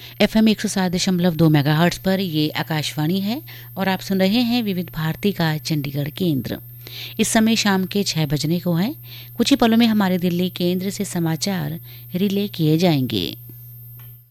FM 107.2 megahertz पर ये आकाशवाणी है और आप सुन रहे हैं विविध भारती का चंडीगढ़ केंद्र। इस समय शाम के 6 बजने को हैं। कुछ ही पलों में हमारे दिल्ली केंद्र से समाचार रिले किए जाएंगे।